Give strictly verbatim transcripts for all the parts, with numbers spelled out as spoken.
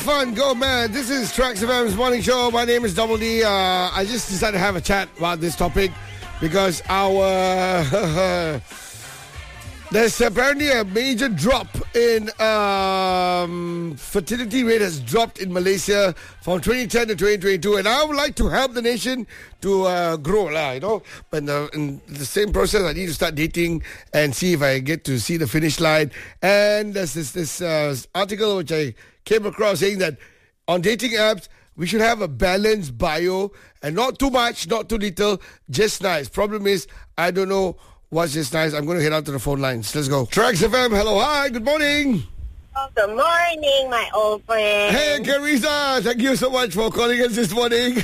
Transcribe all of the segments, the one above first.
fun. Go, man. This is Trax F M's morning show. My name is Double D. Uh, I just decided to have a chat about this topic because our... there's apparently a major drop in um, fertility rate has dropped in Malaysia from twenty ten to twenty twenty-two, and I would like to help the nation to uh, grow, lah, you know. But in the, in the same process, I need to start dating and see if I get to see the finish line. And there's this this uh, article which I came across saying that on dating apps we should have a balanced bio and not too much, not too little, just nice. Problem is, I don't know. What's just nice? I'm going to head out to the phone lines. Let's go. Trax F M, hello, hi, good morning. Oh, good morning, my old friend. Hey, Carissa, thank you so much for calling us this morning.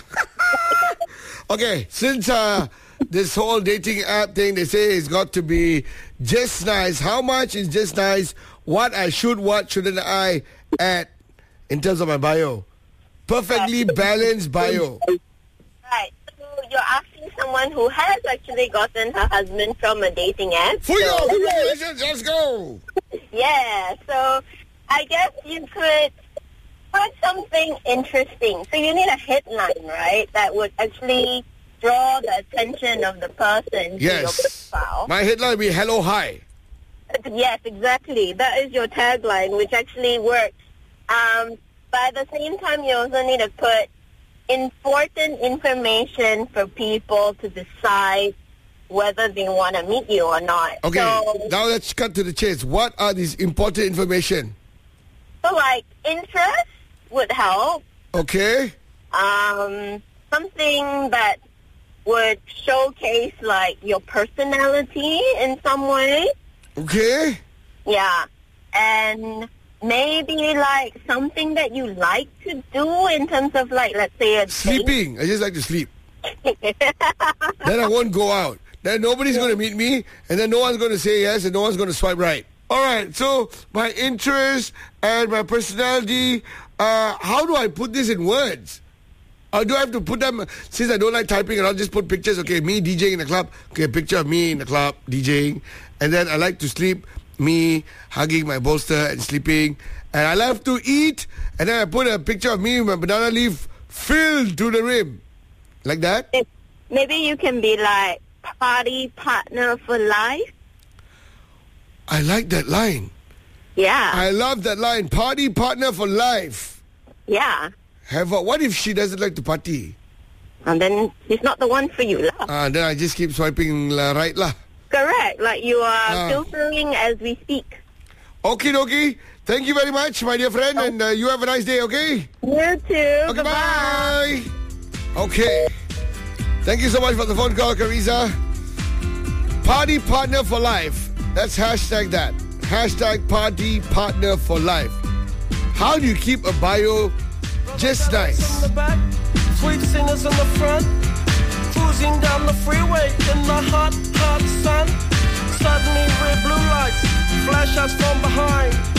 Okay, since uh, this whole dating app thing, they say it's got to be just nice. How much is just nice? What I should, what shouldn't I add in terms of my bio? Perfectly balanced bio. Right, so you're asking someone who has actually gotten her husband from a dating app. For you, congratulations, let's go. Yeah, so I guess you could put something interesting. So you need a headline, right, that would actually draw the attention of the person to your Yes. profile. My headline would be hello, hi. Yes, exactly. That is your tagline, which actually works. Um, but at the same time, you also need to put important information for people to decide whether they want to meet you or not. Okay, So, now let's cut to the chase. What are these important information? so like, interest would help. Okay. Um, something that would showcase, like, your personality in some way. Okay. Yeah. And maybe, like, something that you like to do in terms of, like, let's say a Sleeping. I just like to sleep. date. Then I won't go out. Then nobody's going to meet me, and then no one's going to say yes, and no one's going to swipe right. All right, so my interest and my personality, uh, how do I put this in words? Or do I have to put them, since I don't like typing, and I'll just put pictures, okay, me DJing in the club, okay, a picture of me in the club, DJing, and then I like to sleep, me hugging my bolster and sleeping, and I love to eat, and then I put a picture of me with my banana leaf filled to the rim. Like that? Maybe you can be like party partner for life. I like that line. Yeah. I love that line. Party partner for life. Yeah. Have a, what if she doesn't like to party? And then he's not the one for you, lah. Ah, then I just keep swiping uh, right lah. Correct. Like you are Ah. filtering as we speak. Okay, dokie. Thank you very much, my dear friend, and uh, you have a nice day, okay? You too. Okay, Bye-bye. bye. Okay. Thank you so much for the phone call, Carissa. Party partner for life. Let's hashtag that. Hashtag party partner for life. How do you keep a bio just nice? In the back, sweet singers in the front, cruising down the freeway in the hot, hot sun. Suddenly red blue lights, flash us from behind.